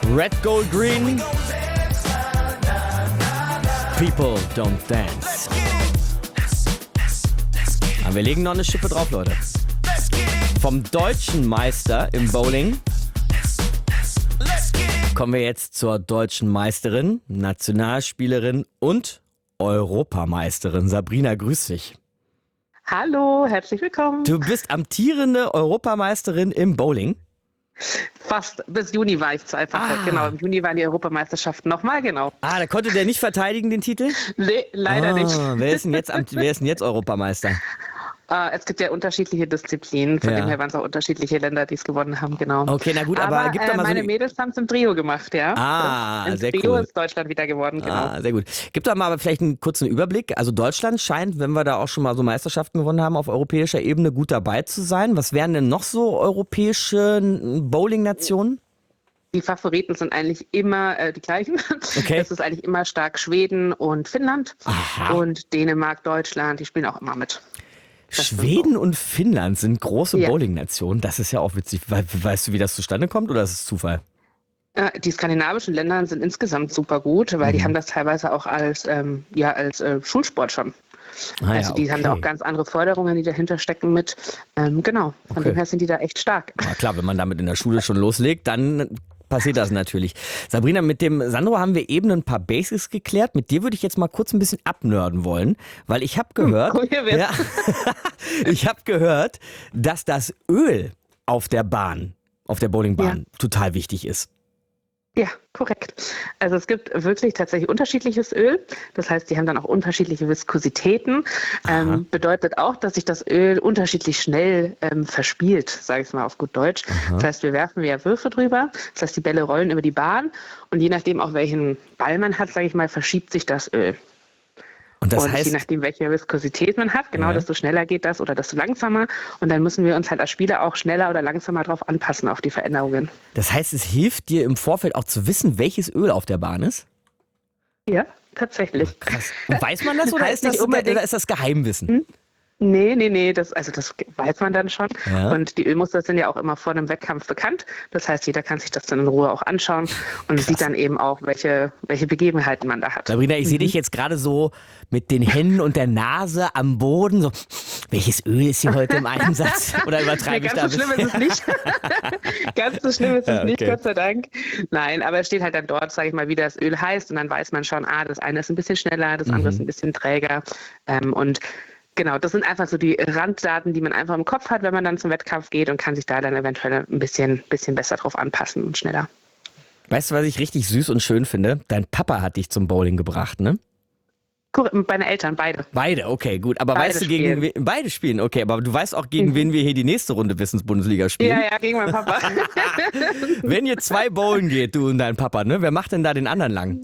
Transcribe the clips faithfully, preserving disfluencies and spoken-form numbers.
Red, Gold, Green. People don't dance. Aber wir legen noch eine Schippe drauf, Leute. Vom deutschen Meister im Bowling kommen wir jetzt zur deutschen Meisterin, Nationalspielerin und Europameisterin. Sabrina, grüß dich. Hallo, herzlich willkommen. Du bist amtierende Europameisterin im Bowling. Fast, bis Juni war ich zweifache. Ah. Genau, im Juni waren die Europameisterschaften nochmal, genau. Ah, da konnte der nicht verteidigen, den Titel? Nee, leider ah, nicht. Wer ist denn jetzt, am, wer ist denn jetzt Europameister? Äh, es gibt ja unterschiedliche Disziplinen, von Ja. dem her waren es auch unterschiedliche Länder, die es gewonnen haben, genau. Okay, na gut, aber, aber gib doch äh, mal so meine eine... Mädels haben es im Trio gemacht, ja. Ah, Im sehr Trio cool. ist Deutschland wieder geworden, genau. Ah, sehr gut. Gib doch mal aber vielleicht einen kurzen Überblick. Also Deutschland scheint, wenn wir da auch schon mal so Meisterschaften gewonnen haben, auf europäischer Ebene gut dabei zu sein. Was wären denn noch so europäische Bowling-Nationen? Die Favoriten sind eigentlich immer äh, die gleichen. Okay. Es ist eigentlich immer stark Schweden und Finnland. Aha. Und Dänemark, Deutschland, die spielen auch immer mit. Schweden und Finnland sind große Ja. Bowling-Nationen. Das ist ja auch witzig. We weißt du, wie das zustande kommt oder ist es Zufall? Äh, Die skandinavischen Länder sind insgesamt super gut, weil Mhm. die haben das teilweise auch als, ähm, ja, als äh, Schulsport schon. Ah, Also ja, die haben da auch okay. ganz andere Förderungen, die dahinter stecken mit. Ähm, genau, von Okay. dem her sind die da echt stark. Na klar, wenn man damit in der Schule schon loslegt, dann passiert das natürlich. Sabrina, mit dem Sandro haben wir eben ein paar Basics geklärt. Mit dir würde ich jetzt mal kurz ein bisschen abnörden wollen, weil ich habe gehört, cool, hier wird's. ja, ich habe gehört, dass das Öl auf der Bahn, auf der Bowlingbahn, total wichtig ist. Ja, korrekt. Also es gibt wirklich tatsächlich unterschiedliches Öl. Das heißt, die haben dann auch unterschiedliche Viskositäten. Ähm, bedeutet auch, dass sich das Öl unterschiedlich schnell ähm, verspielt, sage ich mal auf gut Deutsch. Das heißt, wir werfen ja Würfe drüber. Das heißt, die Bälle rollen über die Bahn. Und je nachdem auch welchen Ball man hat, sage ich mal, verschiebt sich das Öl. Und das und je heißt, nachdem, welche Viskosität man hat, genau, Ja. desto schneller geht das oder desto langsamer. Und dann müssen wir uns halt als Spieler auch schneller oder langsamer darauf anpassen, auf die Veränderungen. das heißt, es hilft dir im Vorfeld auch zu wissen, welches Öl auf der Bahn ist? Ja, tatsächlich. Krass. Und weiß man das oder Heißt ist das, nicht unbedingt- oder ist das Geheimwissen? Nee, nee, nee, das, also das weiß man dann schon. Ja. Und die Ölmuster sind ja auch immer vor dem Wettkampf bekannt. Das heißt, jeder kann sich das dann in Ruhe auch anschauen und sieht dann eben auch, welche, welche Begebenheiten man da hat. Sabrina, ich sehe dich jetzt gerade so mit den Händen und der Nase am Boden. So, welches Öl ist hier heute im Einsatz? Oder Nee, übertreibe ich da ganz ein so schlimm bisschen? ist es nicht. Ganz so schlimm ist es Ja, nicht, okay. Gott sei Dank. Nein, aber es steht halt dann dort, sage ich mal, wie das Öl heißt. Und dann weiß man schon, ah, das eine ist ein bisschen schneller, das andere Mhm. ist ein bisschen träger. Ähm, und genau, das sind einfach so die Randdaten, die man einfach im Kopf hat, wenn man dann zum Wettkampf geht und kann sich da dann eventuell ein bisschen, bisschen besser drauf anpassen und schneller. Weißt du, was ich richtig süß und schön finde? Dein Papa hat dich zum Bowling gebracht, ne? Cool, meine Eltern, beide. Beide, okay, gut. Aber Beide weißt du, gegen spielen. wen, beide spielen, okay, aber du weißt auch, gegen Mhm. wen wir hier die nächste Runde Wissensbundesliga spielen? Ja, ja, gegen meinen Papa. Wenn ihr zwei bowlen geht, du und dein Papa, ne? Wer macht denn da den anderen lang?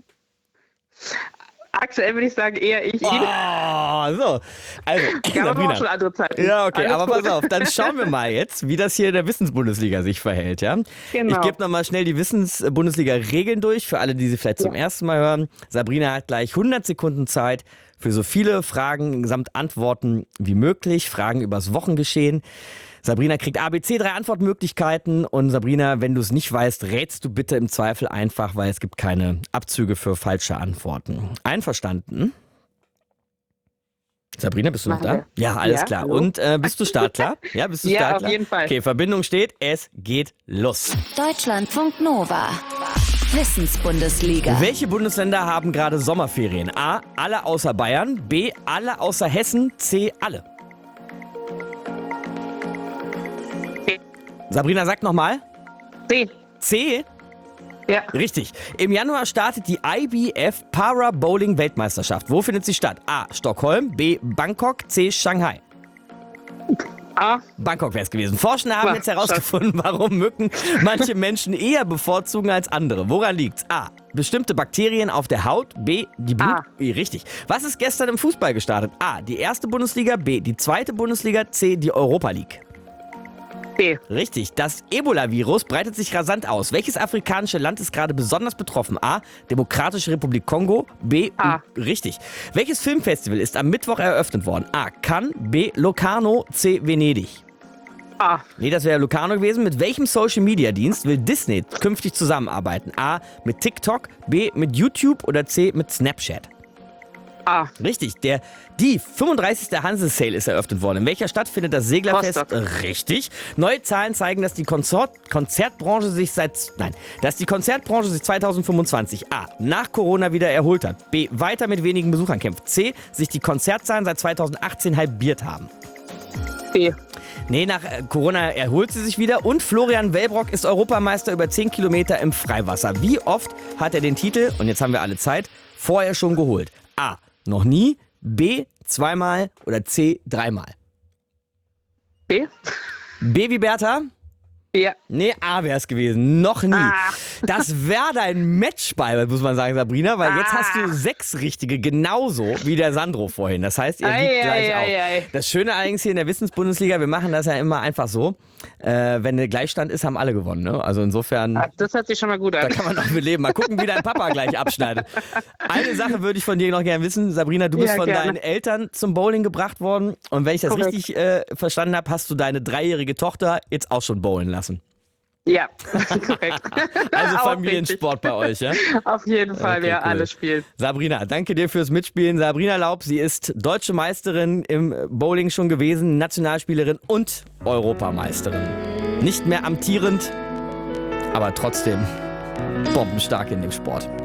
Aktuell würde ich sagen, eher ich. Oh, so. Also, Ja, aber Sabrina. auch schon andere Zeiten. Ja, okay, Alles aber gut. pass auf, dann schauen wir mal jetzt, wie das hier in der Wissensbundesliga sich verhält, ja? Genau. Ich gebe nochmal schnell die Wissensbundesliga-Regeln durch, für alle, die sie vielleicht zum ersten Mal hören. Sabrina hat gleich hundert Sekunden Zeit für so viele Fragen samt Antworten wie möglich, Fragen übers Wochengeschehen. Sabrina kriegt A B C, drei Antwortmöglichkeiten und Sabrina, wenn du es nicht weißt, rätst du bitte im Zweifel einfach, weil es gibt keine Abzüge für falsche Antworten. Einverstanden? Sabrina, bist du noch Machen da? Ja, alles Ja, klar. hallo. Und äh, bist du startklar? Ja, bist du Ja, startklar? auf jeden Fall. Okay, Verbindung steht. Es geht los. Deutschlandfunk Nova. Wissensbundesliga. Welche Bundesländer haben gerade Sommerferien? A. Alle außer Bayern. B. Alle außer Hessen. C. Alle. Sabrina, sag nochmal. C. C. Ja. Richtig. Im Januar startet die I B F Para Bowling Weltmeisterschaft. Wo findet sie statt? A. Stockholm. B. Bangkok. C. Shanghai. A. Bangkok wäre es gewesen. Forschende haben Ja, jetzt herausgefunden, warum Mücken manche Menschen eher bevorzugen als andere. Woran liegt's? A. Bestimmte Bakterien auf der Haut. B. Die Blut... A. Eh, Richtig. Was ist gestern im Fußball gestartet? A. Die erste Bundesliga. B. Die zweite Bundesliga. C. Die Europa League. B. Richtig. Das Ebola-Virus breitet sich rasant aus. Welches afrikanische Land ist gerade besonders betroffen? A. Demokratische Republik Kongo. B. A. Richtig. Welches Filmfestival ist am Mittwoch eröffnet worden? A. Cannes. B. Locarno. C. Venedig. A. Nee, das wäre Lucano gewesen. Mit welchem Social-Media-Dienst will Disney künftig zusammenarbeiten? A. Mit TikTok, B. mit YouTube oder C. mit Snapchat? A. Richtig, der, die fünfunddreißigste Hanse-Sale ist eröffnet worden. In welcher Stadt findet das Seglerfest? Rostock. Richtig. Neue Zahlen zeigen, dass die Konzert, Konzertbranche sich seit, nein, dass die Konzertbranche sich zweitausendfünfundzwanzig A. nach Corona wieder erholt hat, B. weiter mit wenigen Besuchern kämpft, C. sich die Konzertzahlen seit zweitausendachtzehn halbiert haben. B. Nee, nach äh, Corona erholt sie sich wieder und Florian Wellbrock ist Europameister über zehn Kilometer im Freiwasser. Wie oft hat er den Titel, und jetzt haben wir alle Zeit, vorher schon geholt? A. Noch nie, B. zweimal oder C. dreimal? B. B wie Bertha? Ja. Nee, A wäre es gewesen. Noch nie. Ah. Das wäre dein Matchball, muss man sagen, Sabrina, weil jetzt Ah. hast du sechs richtige, genauso wie der Sandro vorhin. Das heißt, ihr Ei, liegt gleich ei, auf. ei, ei. Das Schöne allerdings hier in der Wissensbundesliga, wir machen das ja immer einfach so. Äh, wenn der Gleichstand ist, haben alle gewonnen. Ne? Also insofern, Ah, das hört sich schon mal gut da an. kann man noch beleben. Mal gucken, wie dein Papa gleich abschneidet. Eine Sache würde ich von dir noch gerne wissen. Sabrina, du bist Ja, von gerne. deinen Eltern zum Bowling gebracht worden. Und wenn ich das Korrekt. richtig äh, verstanden habe, hast du deine dreijährige Tochter jetzt auch schon bowlen lassen. Ja, korrekt. Also Auch Familiensport bei euch, ja? richtig. Auf jeden Fall, Okay, ja, cool. alles spielt. Sabrina, danke dir fürs Mitspielen. Sabrina Laub, sie ist deutsche Meisterin im Bowling schon gewesen, Nationalspielerin und Europameisterin. Nicht mehr amtierend, aber trotzdem bombenstark in dem Sport.